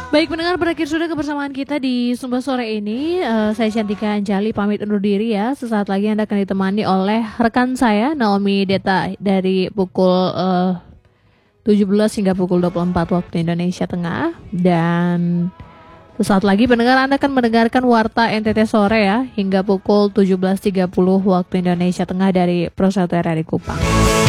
Baik pendengar, berakhir sudah kebersamaan kita di Sumber Sore ini. Saya Cantika Anjali pamit undur diri ya. Sesaat lagi Anda akan ditemani oleh rekan saya Naomi Deta dari pukul 17 hingga pukul 24 waktu Indonesia Tengah. Dan sesaat lagi pendengar Anda akan mendengarkan Warta NTT Sore ya hingga pukul 17.30 waktu Indonesia Tengah dari Prosaudarari Kupang.